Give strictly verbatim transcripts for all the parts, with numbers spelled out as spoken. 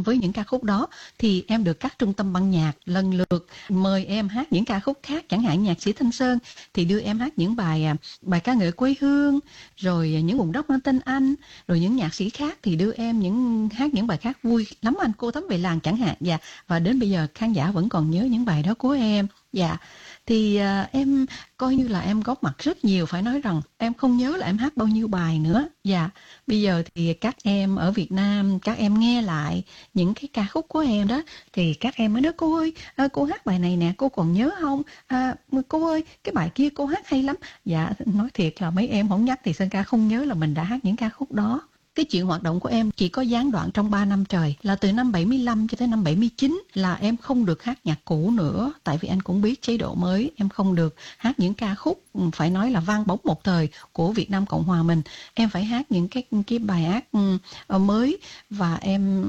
với những ca khúc đó thì em được các trung tâm ban nhạc lần lượt mời em hát những ca khúc khác, chẳng hạn nhạc sĩ Thanh Sơn thì đưa em hát những bài bài ca ngợi quê hương, rồi những vùng đất mang tên Anh, rồi những nhạc sĩ khác thì đưa em những hát những bài khác vui lắm anh, Cô Thắm Về Làng chẳng hạn. Dạ, và đến bây giờ khán giả vẫn còn nhớ những bài đó của em. Dạ, thì uh, em coi như là em góp mặt rất nhiều, phải nói rằng em không nhớ là em hát bao nhiêu bài nữa. Dạ, bây giờ thì các em ở Việt Nam, các em nghe lại những cái ca khúc của em đó thì các em mới nói cô ơi, à, cô hát bài này nè, cô còn nhớ không? À, cô ơi, cái bài kia cô hát hay lắm. Dạ, nói thiệt là mấy em không nhắc thì Sơn Ca không nhớ là mình đã hát những ca khúc đó. Cái chuyện hoạt động của em chỉ có gián đoạn trong ba năm trời, là từ năm bảy mươi lăm cho tới năm bảy mươi chín là em không được hát nhạc cũ nữa, tại vì anh cũng biết chế độ mới, em không được hát những ca khúc phải nói là vang bóng một thời của Việt Nam Cộng Hòa mình. Em phải hát những cái cái bài hát mới. Và em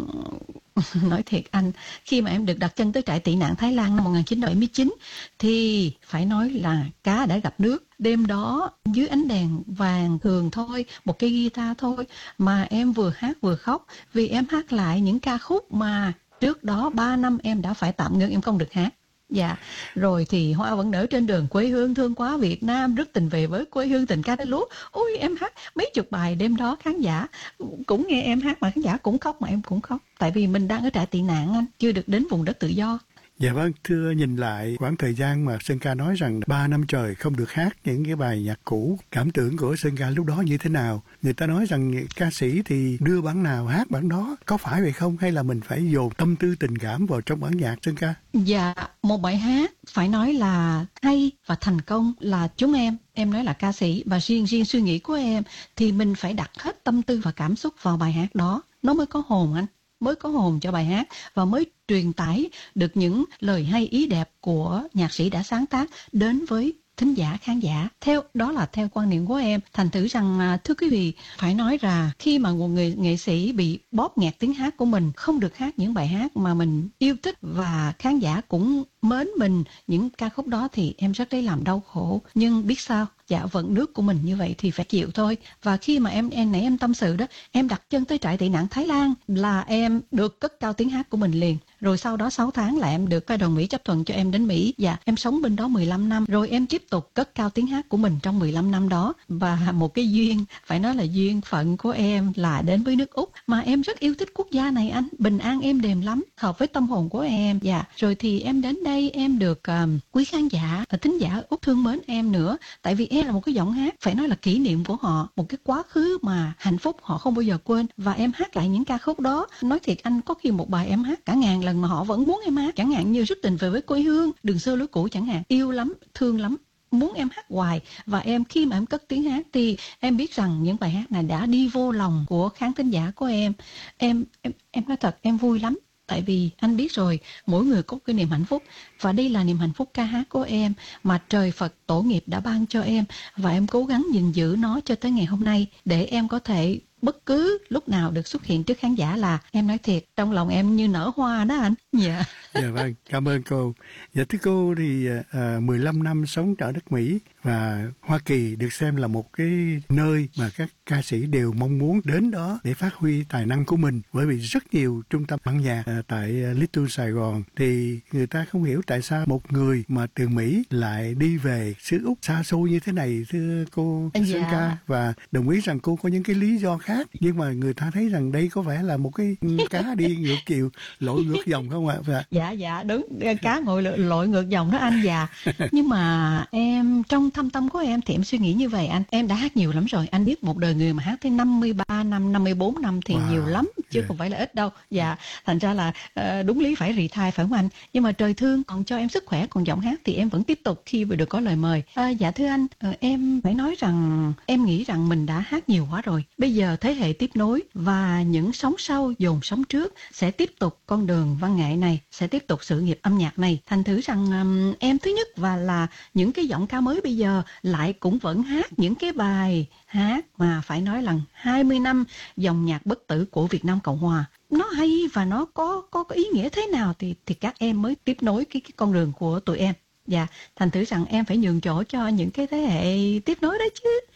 nói thiệt anh, khi mà em được đặt chân tới trại tị nạn Thái Lan năm một nghìn chín trăm bảy mươi chín thì phải nói là cá đã gặp nước. Đêm đó dưới ánh đèn vàng thường thôi, một cây guitar thôi, mà em vừa hát vừa khóc vì em hát lại những ca khúc mà trước đó ba năm em đã phải tạm ngưng, em không được hát. Dạ, rồi thì Hoa Vẫn Nở Trên Đường Quê Hương, Thương Quá Việt Nam, Rất Tình Về Với Quê Hương, Tình Ca Đất Lúa. Ôi em hát mấy chục bài, đêm đó khán giả cũng nghe em hát mà khán giả cũng khóc mà em cũng khóc. Tại vì mình đang ở trại tị nạn anh, chưa được đến vùng đất tự do. Dạ vâng, thưa, nhìn lại khoảng thời gian mà Sơn Ca nói rằng ba năm trời không được hát những cái bài nhạc cũ, cảm tưởng của Sơn Ca lúc đó như thế nào? Người ta nói rằng ca sĩ thì đưa bản nào hát bản đó, có phải vậy không? Hay là mình phải dồn tâm tư tình cảm vào trong bản nhạc, Sơn Ca? Dạ, một bài hát phải nói là hay và thành công là chúng em, em nói là ca sĩ, và riêng riêng suy nghĩ của em thì mình phải đặt hết tâm tư và cảm xúc vào bài hát đó, nó mới có hồn anh, mới có hồn cho bài hát và mới truyền tải được những lời hay ý đẹp của nhạc sĩ đã sáng tác đến với thính giả, khán giả. Theo đó là theo quan niệm của em. Thành thử rằng thưa quý vị, phải nói là khi mà một người nghệ sĩ bị bóp nghẹt tiếng hát của mình, không được hát những bài hát mà mình yêu thích và khán giả cũng mến mình những ca khúc đó thì em rất lấy làm đau khổ. Nhưng biết sao, dạ vận nước của mình như vậy thì phải chịu thôi. Và khi mà em em nãy em tâm sự đó, em đặt chân tới trại tị nạn Thái Lan là em được cất cao tiếng hát của mình liền. Rồi sau đó sáu tháng là em được phái đoàn Mỹ chấp thuận cho em đến Mỹ. Dạ, em sống bên đó mười lăm năm. Rồi em tiếp tục cất cao tiếng hát của mình trong mười lăm năm đó. Và một cái duyên, phải nói là duyên phận của em là đến với nước Úc. Mà em rất yêu thích quốc gia này anh. Bình an êm đềm lắm, hợp với tâm hồn của em. Dạ, rồi thì em đến đây em được um, quý khán giả, thính giả Úc thương mến em nữa. Tại vì em là một cái giọng hát, phải nói là kỷ niệm của họ, một cái quá khứ mà hạnh phúc họ không bao giờ quên. Và em hát lại những ca khúc đó. Nói thiệt anh, có khi một bài em hát cả ngàn lần mà họ vẫn muốn em hát, chẳng hạn như Rất Tình Về Với Quê Hương, Đường Xưa Lối Cũ chẳng hạn, yêu lắm, thương lắm, muốn em hát hoài. Và em khi mà em cất tiếng hát thì em biết rằng những bài hát này đã đi vô lòng của khán thính giả của em. Em em em nói thật, em vui lắm. Tại vì anh biết rồi, mỗi người có cái niềm hạnh phúc, và đây là niềm hạnh phúc ca hát của em mà trời Phật tổ nghiệp đã ban cho em, và em cố gắng gìn giữ nó cho tới ngày hôm nay để em có thể bất cứ lúc nào được xuất hiện trước khán giả. Là em nói thiệt, trong lòng em như nở hoa đó anh. Dạ. Dạ vâng, cảm ơn cô. Dạ thưa cô thì à, mười lăm năm sống ở đất Mỹ, và Hoa Kỳ được xem là một cái nơi mà các ca sĩ đều mong muốn đến đó để phát huy tài năng của mình. Bởi vì rất nhiều trung tâm ban nhạc à, tại Little Sài Gòn thì người ta không hiểu tại sao một người mà từ Mỹ lại đi về xứ Úc xa xôi như thế này, thưa cô Sơn Dạ. Ca. Và đồng ý rằng cô có những cái lý do khác, nhưng mà người ta thấy rằng đây có vẻ là một cái cá đi ngược chiều, lội ngược dòng không ạ? Và... Dạ dạ đúng, cá ngồi lội ngược dòng đó anh. Già. Nhưng mà em trong thâm tâm của em thì em suy nghĩ như vậy anh. Em đã hát nhiều lắm rồi. Anh biết một đời người mà hát tới năm mươi ba năm, năm mươi bốn năm thì wow, nhiều lắm, chứ yeah. không phải là ít đâu. Dạ, thành ra là uh, đúng lý phải retire, phải không anh? Nhưng mà trời thương còn cho em sức khỏe, còn giọng hát thì em vẫn tiếp tục khi vừa được có lời mời. Uh, dạ thưa anh, uh, em phải nói rằng em nghĩ rằng mình đã hát nhiều quá rồi. Bây giờ thế hệ tiếp nối và những sóng sau dồn sóng trước sẽ tiếp tục con đường văn nghệ này, sẽ tiếp tục sự nghiệp âm nhạc này. Thành thử rằng um, em thứ nhất và là những cái giọng ca mới bây giờ lại cũng vẫn hát những cái bài hát mà phải nói là hai mươi năm dòng nhạc bất tử của Việt Nam Cộng Hòa. Nó hay và nó có có, có ý nghĩa thế nào thì thì các em mới tiếp nối cái, cái con đường của tụi em. Dạ, thành thử rằng em phải nhường chỗ cho những cái thế hệ tiếp nối đó chứ.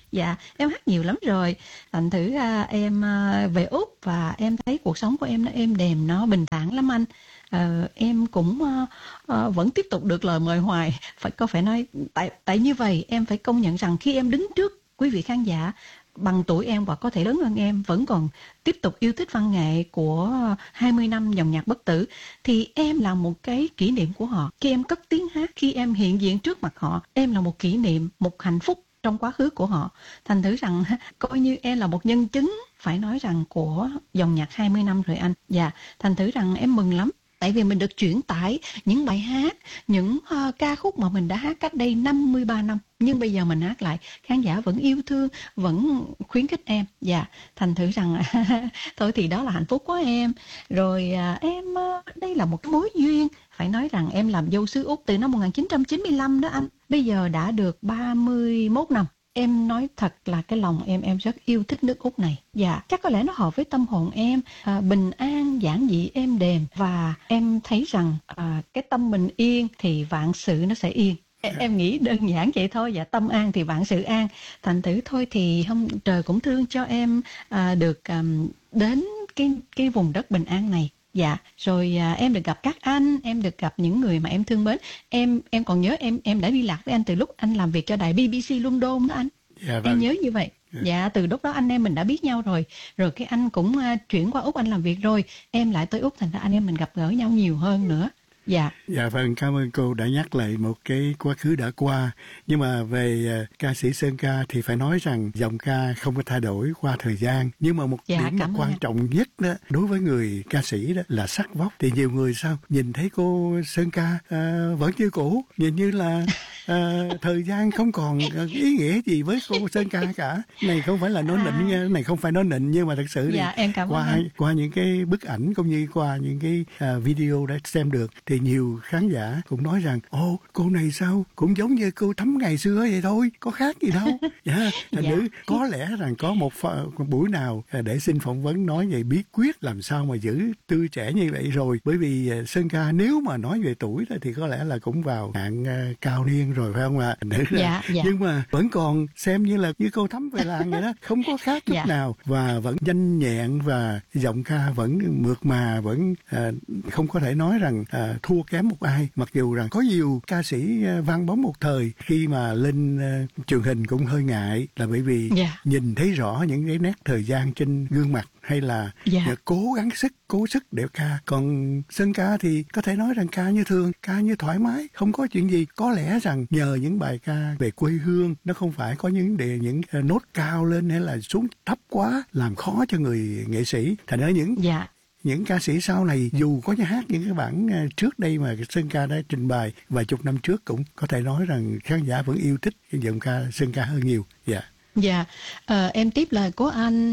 Dạ, em hát nhiều lắm rồi. Thành thử ra em à, về Úc và em thấy cuộc sống của em nó êm đềm, nó bình thản lắm anh. Ờ, em cũng à, à, vẫn tiếp tục được lời mời hoài. Phải có phải nói tại tại như vậy em phải công nhận rằng khi em đứng trước quý vị khán giả bằng tuổi em và có thể lớn hơn em vẫn còn tiếp tục yêu thích văn nghệ của hai mươi năm dòng nhạc bất tử, thì em là một cái kỷ niệm của họ. Khi em cất tiếng hát, khi em hiện diện trước mặt họ, em là một kỷ niệm, một hạnh phúc trong quá khứ của họ. Thành thử rằng coi như em là một nhân chứng phải nói rằng của dòng nhạc hai mươi năm rồi anh. Dạ, thành thử rằng em mừng lắm. Tại vì mình được chuyển tải những bài hát, những uh, ca khúc mà mình đã hát cách đây năm mươi ba năm. Nhưng bây giờ mình hát lại, khán giả vẫn yêu thương, vẫn khuyến khích em. Dạ, thành thử rằng thôi thì đó là hạnh phúc của em. Rồi uh, em, uh, đây là một cái mối duyên. Phải nói rằng em làm dâu xứ Úc từ năm một nghìn chín trăm chín mươi lăm đó anh. Bây giờ đã được ba mươi mốt năm. Em nói thật là cái lòng em, em rất yêu thích nước Úc này. Dạ, chắc có lẽ nó hợp với tâm hồn em, à, bình an, giản dị, êm đềm. Và em thấy rằng à, cái tâm mình yên thì vạn sự nó sẽ yên. Em, em nghĩ đơn giản vậy thôi. Dạ, tâm an thì vạn sự an. Thành thử thôi thì không, trời cũng thương cho em à, được à, đến cái, cái vùng đất bình an này. Dạ, rồi à, em được gặp các anh, em được gặp những người mà em thương mến. Em em còn nhớ em em đã đi lạc với anh từ lúc anh làm việc cho đài bê bê xê London đó anh. Dạ, vâng. Em nhớ như vậy. Dạ. dạ, từ lúc đó anh em mình đã biết nhau rồi. Rồi cái anh cũng uh, chuyển qua Úc anh làm việc rồi. Em lại tới Úc, thành ra anh em mình gặp gỡ nhau nhiều hơn nữa. Dạ. Dạ vâng, cảm ơn cô đã nhắc lại một cái quá khứ đã qua. Nhưng mà về uh, ca sĩ Sơn Ca thì phải nói rằng giọng ca không có thay đổi qua thời gian. Nhưng mà một dạ, điểm mà quan trọng nhất đó đối với người ca sĩ đó là sắc vóc. Thì nhiều người sao nhìn thấy cô Sơn Ca uh, vẫn như cũ, nhìn như là uh, thời gian không còn uh, ý nghĩa gì với cô Sơn Ca cả. Này không phải là nói nịnh nha, này không phải nói nịnh, nhưng mà thật sự dạ, thì em cảm qua ơn. qua những cái bức ảnh cũng như qua những cái uh, video đã xem được thì nhiều khán giả cũng nói rằng ồ, cô này sao cũng giống như cô Thắm ngày xưa vậy thôi, có khác gì đâu. Dạ, thành dạ. nữ có lẽ rằng có một, một buổi nào để xin phỏng vấn nói về bí quyết làm sao mà giữ tươi trẻ như vậy rồi, bởi vì Sơn Ca nếu mà nói về tuổi thì có lẽ là cũng vào hạn uh, cao niên rồi phải không ạ? Nữ dạ, dạ. Nhưng mà vẫn còn xem như là như cô Thắm về làng vậy đó, không có khác chút dạ. nào, và vẫn nhanh nhẹn và giọng ca vẫn mượt mà, vẫn uh, không có thể nói rằng uh, thua kém một ai. Mặc dù rằng có nhiều ca sĩ uh, vang bóng một thời khi mà lên uh, truyền hình cũng hơi ngại, là bởi vì yeah. nhìn thấy rõ những cái nét thời gian trên gương mặt, hay là yeah. cố gắng sức cố sức để ca. Còn Sơn Ca thì có thể nói rằng ca như thường, ca như thoải mái, không có chuyện gì. Có lẽ rằng nhờ những bài ca về quê hương, nó không phải có những đề những uh, nốt cao lên hay là xuống thấp quá làm khó cho người nghệ sĩ. Thành ra những yeah. những ca sĩ sau này dù có nhà hát những cái bản trước đây mà Sơn Ca đã trình bày vài chục năm trước, cũng có thể nói rằng khán giả vẫn yêu thích cái giọng ca Sơn Ca hơn nhiều. Dạ. Yeah. Dạ, à, em tiếp lời của anh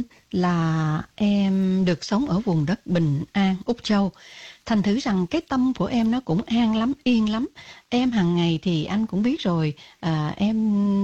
là em được sống ở vùng đất bình an Úc Châu. Thành thử rằng cái tâm của em nó cũng an lắm, yên lắm. Em hàng ngày thì anh cũng biết rồi, à, em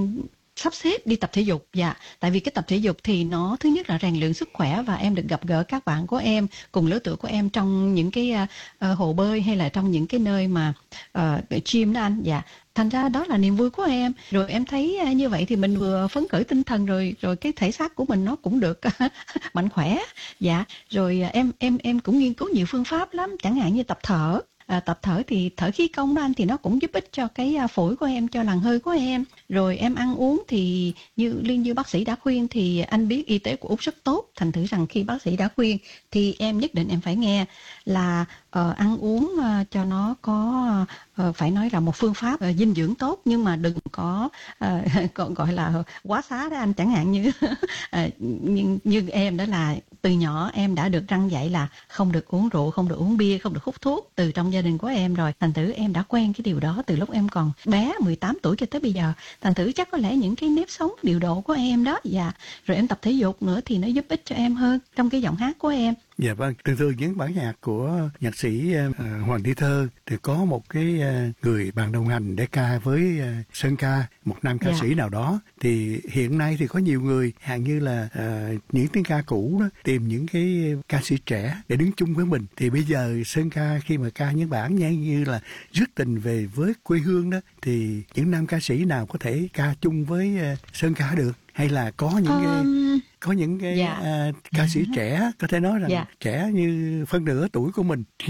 sắp xếp đi tập thể dục. Dạ, tại vì cái tập thể dục thì nó thứ nhất là rèn luyện sức khỏe, và em được gặp gỡ các bạn của em cùng lứa tuổi của em trong những cái uh, hồ bơi hay là trong những cái nơi mà uh, gym đó anh. Dạ, thành ra đó là niềm vui của em. Rồi em thấy uh, như vậy thì mình vừa phấn khởi tinh thần, rồi rồi cái thể xác của mình nó cũng được mạnh khỏe. Dạ, rồi uh, em em em cũng nghiên cứu nhiều phương pháp lắm, chẳng hạn như tập thở. À, tập thở thì thở khí công đó anh, thì nó cũng giúp ích cho cái phổi của em, cho làn hơi của em. Rồi em ăn uống thì như liên như bác sĩ đã khuyên, thì anh biết y tế của Úc rất tốt. Thành thử rằng khi bác sĩ đã khuyên thì em nhất định em phải nghe, là uh, ăn uống uh, cho nó có uh, phải nói là một phương pháp uh, dinh dưỡng tốt, nhưng mà đừng có uh, gọi là quá xá đó anh. Chẳng hạn như uh, như, như em đó là từ nhỏ em đã được răn dạy là không được uống rượu, không được uống bia, không được hút thuốc từ trong gia đình của em rồi. Thành thử em đã quen cái điều đó từ lúc em còn bé, mười tám tuổi cho tới bây giờ. Thành thử chắc có lẽ những cái nếp sống điều độ của em đó. Dạ. Rồi em tập thể dục nữa thì nó giúp ích cho em hơn trong cái giọng hát của em. Dạ vâng, thường thường những bản nhạc của nhạc sĩ uh, Hoàng Thị Thơ thì có một cái uh, người bạn đồng hành để ca với uh, Sơn Ca, một nam ca dạ. sĩ nào đó. Thì hiện nay thì có nhiều người hạng như là uh, những tiếng ca cũ đó, tìm những cái ca sĩ trẻ để đứng chung với mình. Thì bây giờ Sơn Ca khi mà ca những bản như, như là Rước Tình Về Với Quê Hương đó, thì những nam ca sĩ nào có thể ca chung với uh, Sơn Ca được? hay là có những cái Um, có những cái dạ. à, ca sĩ trẻ có thể nói rằng Dạ. trẻ như phân nửa tuổi của mình